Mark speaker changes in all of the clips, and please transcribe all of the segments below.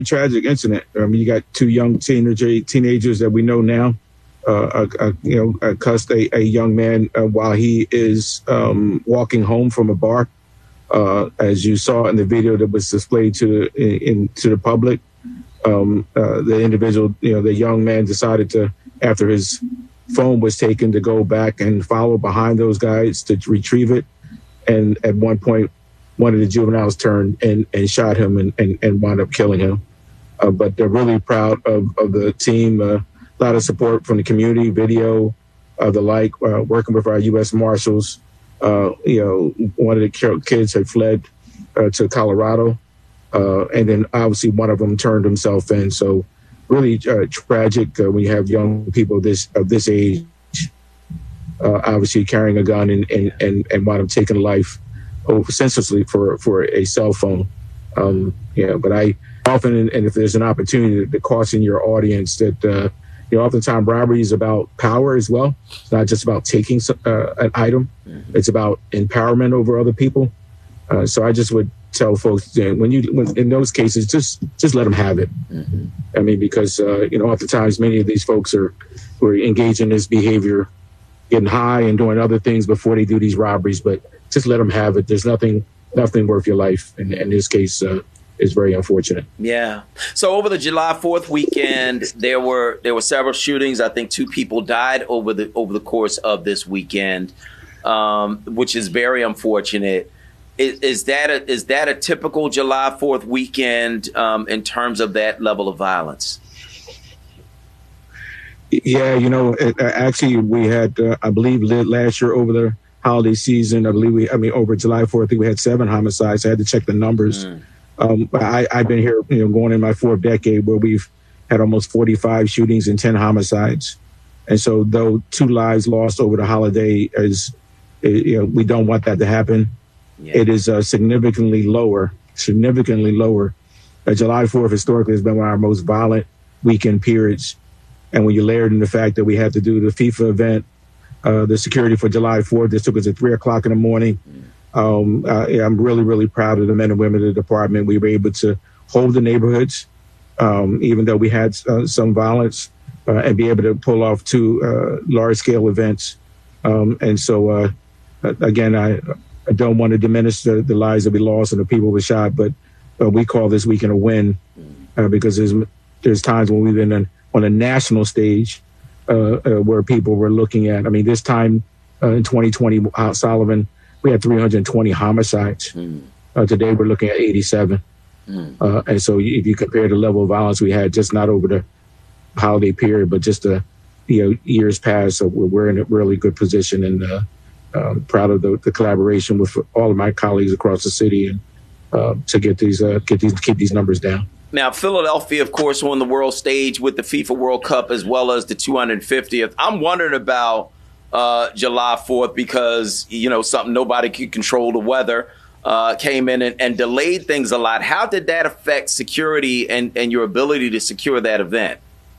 Speaker 1: tragic incident. I mean, you got two young teenagers that we know now. Cussed a young man while he is walking home from a bar. As you saw in the video that was displayed to the public, the individual, the young man decided to, after his phone was taken, to go back and follow behind those guys to retrieve it. And at one point, one of the juveniles turned and shot him and wound up killing him. But they're really proud of the team. A lot of support from the community, video, the like, working with our U.S. Marshals. One of the kids had fled to Colorado. And then obviously one of them turned himself in. So really tragic when you have young people of this age, obviously carrying a gun and wind up taking life senselessly for a cell phone. But I often, and if there's an opportunity to caution your audience that, oftentimes robbery is about power as well. It's not just about taking an item. Mm-hmm. It's about empowerment over other people. So I just would tell folks, when in those cases, just let them have it. Mm-hmm. I mean, because, oftentimes many of these folks are engaged in this behavior, getting high and doing other things before they do these robberies, but just let them have it. There's nothing worth your life. And in this case, is very unfortunate.
Speaker 2: Yeah. So over the July 4th weekend, there were several shootings. I think 2 people died over the course of this weekend, which is very unfortunate. Is that a typical July 4th weekend in terms of that level of violence?
Speaker 1: Yeah, actually we had, I believe last year over the holiday season, over July 4th, I think we had 7 homicides. I had to check the numbers. But I've been here, going in my 4th decade where we've had almost 45 shootings and 10 homicides. And so though 2 lives lost over the holiday we don't want that to happen. Yeah. It is significantly lower. July 4th historically has been one of our most violent weekend periods. And when you layered in the fact that we had to do the FIFA event, the security for July 4th, this took us at 3:00 in the morning. I'm really, really proud of the men and women of the department. We were able to hold the neighborhoods, even though we had some violence, and be able to pull off 2 large-scale events. And so, again, I don't want to diminish the lives that we lost and the people we shot, but we call this weekend a win because there's times when we've been on a national stage where people were looking at. I mean, this time in 2020, Sullivan, we had 320 homicides. Today, we're looking at 87. And so if you compare the level of violence we had, just not over the holiday period, but just the years past, so we're in a really good position, and proud of the collaboration with all of my colleagues across the city and to keep these numbers down.
Speaker 2: Now, Philadelphia, of course, won the world stage with the FIFA World Cup as well as the 250th. I'm wondering about July 4th because, something nobody could control, the weather, came in and delayed things a lot. How did that affect security and your ability to secure that event?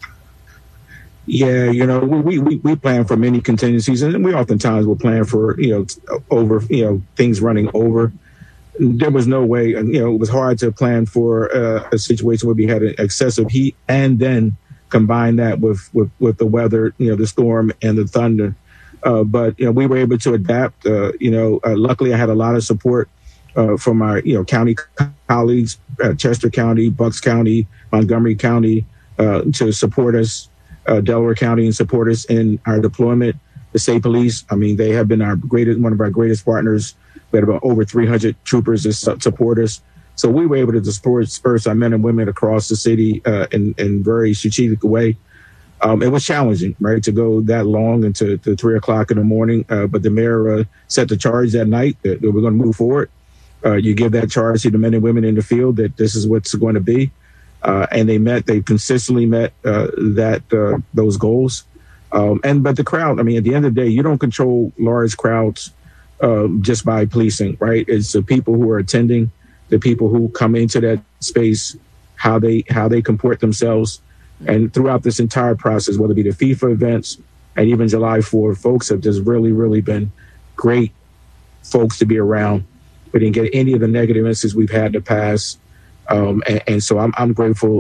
Speaker 1: Yeah, we plan for many contingencies, and we oftentimes will plan for, over, things running over. There was no way, it was hard to plan for a situation where we had excessive heat and then combine that with the weather, the storm and the thunder. But we were able to adapt. Luckily, I had a lot of support from our county colleagues, Chester County, Bucks County, Montgomery County, to support us, Delaware County, and support us in our deployment. The state police, they have been one of our greatest partners. We had about over 300 troopers that support us. So we were able to disperse our men and women across the city in very strategic way. It was challenging, right, to go that long and to 3:00 in the morning. But the mayor set the charge that night that we're going to move forward. You give that charge to the men and women in the field that this is what's going to be. And they consistently met those goals. But the crowd, at the end of the day, you don't control large crowds just by policing, right? It's the people who are attending, the people who come into that space, how they comport themselves. And throughout this entire process, whether it be the FIFA events and even July 4th, folks have just really, really been great folks to be around. We didn't get any of the negative instances we've had in the past. And so I'm grateful